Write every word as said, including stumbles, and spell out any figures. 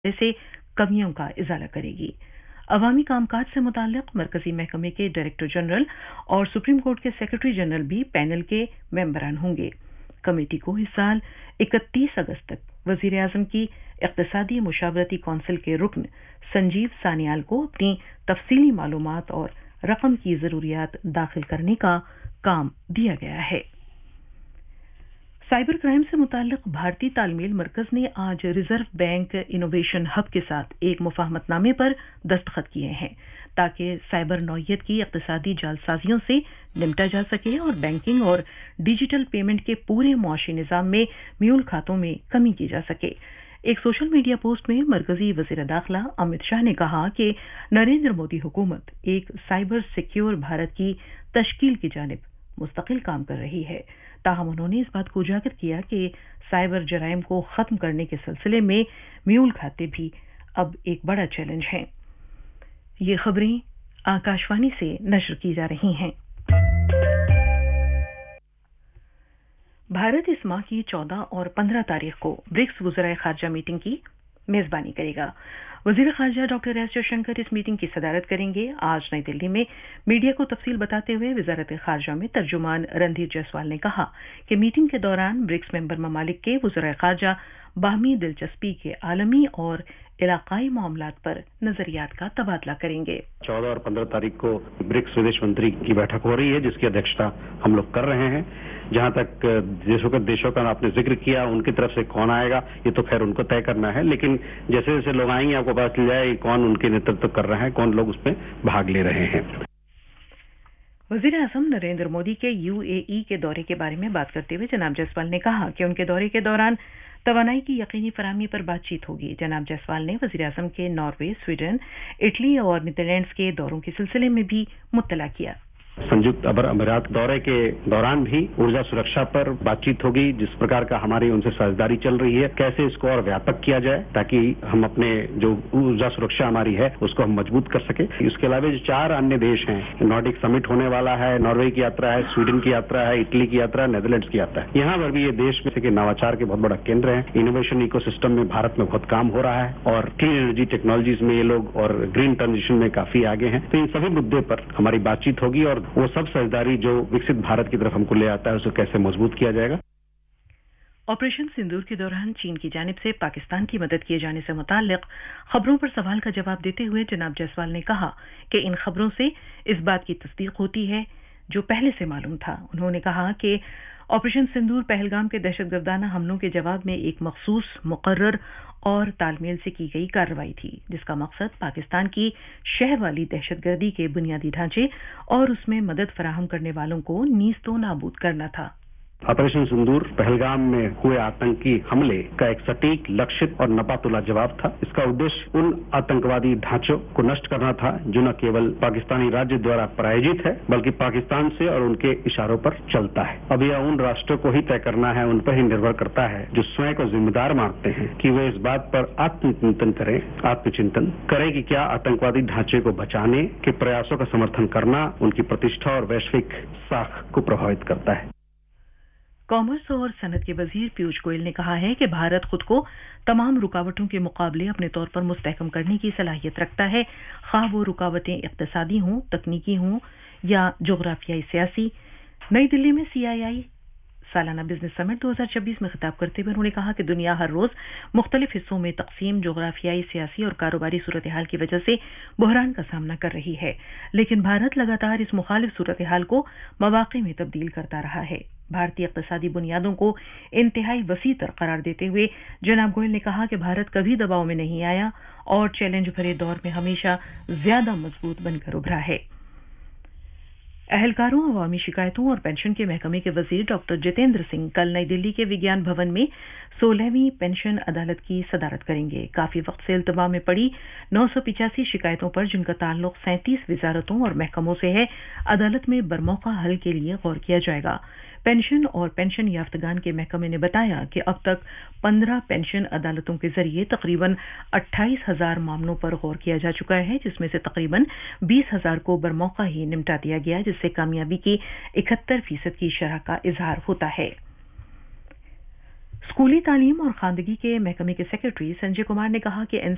से कमियों का इजाला करेगी। अवामी कामकाज से मुताल्लिक मरकजी महकमे के डायरेक्टर जनरल और सुप्रीम कोर्ट के सेक्रेटरी जनरल भी पैनल के मेंबरान होंगे। कमेटी को इस साल इकतीस अगस्त तक वजीर आजम की इक्तिसादी मुशावरती कौंसिल के रुकन संजीव सानियाल को अपनी तफसीली मालूमात और रकम की जरूरियात दाखिल करने का काम दिया गया है। साइबर क्राइम से मुताल्लिक भारतीय तालमेल मरकज ने आज रिजर्व बैंक इनोवेशन हब के साथ एक मुफाहमतनामे पर दस्तखत किए हैं ताकि साइबर नौयत की इक्तिसादी जालसाजियों से निपटा जा सके और बैंकिंग और डिजिटल पेमेंट के पूरे मुआशी निजाम में म्यूल खातों में कमी की जा सके। एक सोशल मीडिया पोस्ट में मरकजी वजीर दाखिला अमित शाह ने कहा कि नरेंद्र मोदी हुकूमत एक साइबर सिक्योर भारत की तश्कील की जानिब मुस्तकिल काम कर रही है। ताहम उन्होंने इस बात को उजागर किया कि साइबर जराइम को खत्म करने के सिलसिले में म्यूल खाते भी अब एक बड़ा चैलेंज हैं। ये खबरें आकाशवाणी से नशर की जा रही हैं। भारत इस माह की चौदह और पंद्रह तारीख को ब्रिक्स वज़राए खारजा मीटिंग की मेजबानी करेगा। वजीर खारजा डॉक्टर एस जयशंकर इस मीटिंग की सदारत करेंगे। आज नई दिल्ली में मीडिया को तफसील बताते हुए वजारत खारजा में तर्जुमान रणधीर जायसवाल ने कहा कि मीटिंग के दौरान ब्रिक्स मेंबर ममालिक के वज़राए खारजा बाहमी दिलचस्पी के आलमी और इलाकाई मामलात पर नजरियात का तबादला करेंगे। चौदह और पंद्रह तारीख को ब्रिक्स विदेश मंत्री की बैठक हो रही है, जिसकी अध्यक्षता हम लोग कर रहे हैं। जहां तक देशों के देशों का आपने जिक्र किया, उनकी तरफ से कौन आएगा ये तो खैर उनको तय करना है, लेकिन जैसे जैसे लोग आएंगे आपको पता चल जाए कौन उनके नेतृत्व कर रहे हैं, कौन लोग उसमें भाग ले रहे हैं। वजीर आजम नरेंद्र मोदी के यूएई के दौरे के बारे में बात करते हुए जनाब जायसवाल ने कहा कि उनके दौरे के दौरान तवानाई की यकीनी फराहमी पर बातचीत होगी। जनाब जायसवाल ने वजीर आजम के नॉर्वे, स्वीडन, इटली और नीदरलैंड्स के दौरों के सिलसिले में भी मुत्तला किया। संयुक्त अरब अमीरात दौरे के दौरान भी ऊर्जा सुरक्षा पर बातचीत होगी। जिस प्रकार का हमारी उनसे साझेदारी चल रही है, कैसे इसको और व्यापक किया जाए ताकि हम अपने जो ऊर्जा सुरक्षा हमारी है उसको हम मजबूत कर सके। इसके अलावा जो चार अन्य देश हैं, नॉर्डिक समिट होने वाला है, नॉर्वे की यात्रा है, स्वीडन की यात्रा है, इटली की यात्रा है, नेदरलैंड्स की यात्रा है। यहाँ पर भी ये देश में से नवाचार के बहुत बड़ा केंद्र है। इनोवेशन इकोसिस्टम में भारत में बहुत काम हो रहा है और क्लीन एनर्जी टेक्नोलॉजीज में ये लोग और ग्रीन ट्रांजिशन में काफी आगे हैं। तो इन सभी मुद्दे पर हमारी बातचीत होगी और वो सब साझेदारी जो विकसित भारत की तरफ हमको ले आता है उसे कैसे मजबूत किया जाएगा। ऑपरेशन सिंदूर के दौरान चीन की जानिब से पाकिस्तान की मदद किए जाने से मुताल्लिक खबरों पर सवाल का जवाब देते हुए जनाब जायसवाल ने कहा कि इन खबरों से इस बात की तस्दीक होती है जो पहले से मालूम था। उन्होंने कहा कि ऑपरेशन सिंदूर पहलगाम के दहशतगर्दाना हमलों के जवाब में एक मखसूस, मुकर्रर और तालमेल से की गई कार्रवाई थी, जिसका मकसद पाकिस्तान की शहर वाली दहशतगर्दी के बुनियादी ढांचे और उसमें मदद फराहम करने वालों को नीस्तो नाबूद करना था। ऑपरेशन सिंदूर पहलगाम में हुए आतंकी हमले का एक सटीक, लक्षित और नपातुला जवाब था। इसका उद्देश्य उन आतंकवादी ढांचों को नष्ट करना था जो न केवल पाकिस्तानी राज्य द्वारा प्रायोजित है बल्कि पाकिस्तान से और उनके इशारों पर चलता है। अब यह उन राष्ट्रों को ही तय करना है, उन पर ही निर्भर करता है जो स्वयं को जिम्मेदार मानते हैं कि वे इस बात पर आत्मचिंतन करें आत्मचिंतन करें कि क्या आतंकवादी ढांचे को बचाने के प्रयासों का समर्थन करना उनकी प्रतिष्ठा और वैश्विक साख को प्रभावित करता है। कॉमर्स और सनत के वजीर पीयूष गोयल ने कहा है कि भारत खुद को तमाम रुकावटों के मुकाबले अपने तौर पर मुस्तहकम करने की सलाहियत रखता है, खा वो रुकावटें इक्तिसादी हों, तकनीकी हों या जोग्राफियाई सियासी। नई दिल्ली में सीआईआई सालाना बिजनेस समिट दो हज़ार छब्बीस में खिताब करते हुए उन्होंने कहा कि दुनिया हर रोज मुख्तलिफ हिस्सों में तकसीम, जोग्राफियाई, सियासी और कारोबारी सूरत हाल की वजह से बहरान का सामना कर रही है, लेकिन भारत लगातार इस मुखालिफ सूरत हाल को मौके में तब्दील करता रहा है। भारतीय इक्तिसादी बुनियादों को इंतहाई वसी तर करार देते हुए जनाब गोयल ने कहा कि भारत कभी दबाव में नहीं आया और चैलेंज भरे दौर में हमेशा ज्यादा मजबूत बनकर उभरा है। अहलकारों, अवामी शिकायतों और पेंशन के महकमे के वजीर डॉक्टर जितेंद्र सिंह कल नई दिल्ली के विज्ञान भवन में सोलहवीं पेंशन अदालत की सदारत करेंगे। काफी वक्त से इल्तवा में पड़ी नौ सौ पिचासी शिकायतों पर जिनका ताल्लुक सैंतीस वजारतों और महकमों से है, अदालत में बरमौका हल के लिए गौर किया जाएगा। पेंशन और पेंशन याफ्तगान के महकमे ने बताया कि अब तक पंद्रह पेंशन अदालतों के जरिए तकरीबन अट्ठाईस हजार मामलों पर गौर किया जा चुका है, जिसमें से तकरीबन बीस हजार को बरमौका ही निपटा दिया गया, जिससे कामयाबी की इकहत्तर फीसद की शरह का इजहार होता है। स्कूली तालीम और खानदगी के महकमे के सेक्रेटरी संजय कुमार ने कहा कि